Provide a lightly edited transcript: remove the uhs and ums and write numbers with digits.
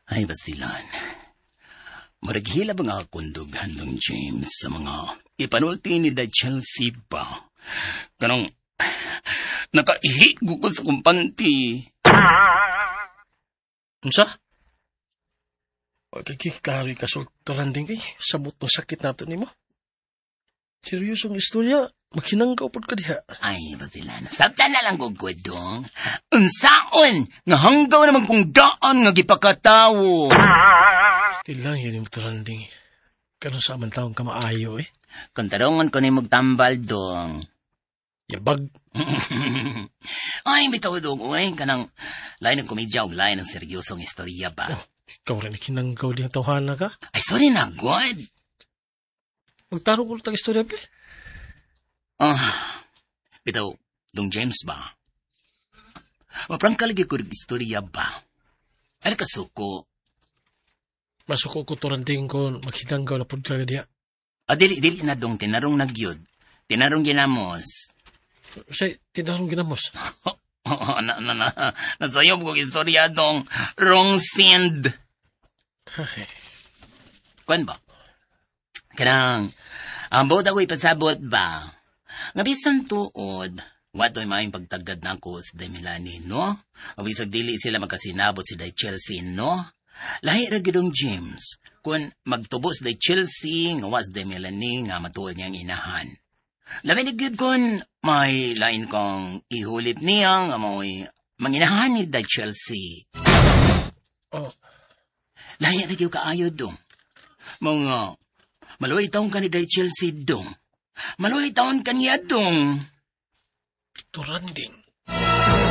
Ay, Basilan. Maraghila ba nga kundughan ng James sa mga ipanulti ni da Chelsea ba? Kanang nakaihi ko sa kumpanti. Unsa? Pagkikikari kasulturan din kay sabot ng sakit nato nimo. Seryosong istorya, maghinanggaw pod ka diha. Ay, Basilan. Sabta na lang gugudong. Unsaon nga hanggaw naman kung daan nga gipakatawo. Still lang yun yung turanding. Kano sa amang taong kamaayo eh. Kantarongan ko na magtambal dong. Yabag. Ay, bitaw dong. Uy, kanang lain ng komedya o lain ng seryosong istorya ba? Oh, ikaw rin nakinanggaw din ang tawhana ka. Ay, sorry na, God. Magtarong ko tag istorya pe. Bitaw, dong James ba? Maprangka lagi ko ng istorya ba? Ano kasuko? Masuko ko turanding ko maghinanggaw na pod ka diha. Dili na dong, tinarong nagyod. Tinarong ginamos. Say, tinarong ginamos. Nasayop ko istorya dong. Wrong send. Ay, Kwan ba? Kanang, ang buot ako ipasabot ba? Nga bisan tuod, wato'y maing pagtagad na ako sa Demilani, no? O bisag dili sila magkasinabot si Day Chelsea, no? Lahi ra gidong James, kung magtubo si Day Chelsea, nga was Demilani, nga matuod niyang inahan. Lamin gid kun may lain kong ihulip niya, nga mo'y manginahan ni Day Chelsea. oh, Lahi ra gyud kaayo dong. Mga maluoy taon ka ni Day Chelsea dong. Maluoy taon ka niya dong. turanding.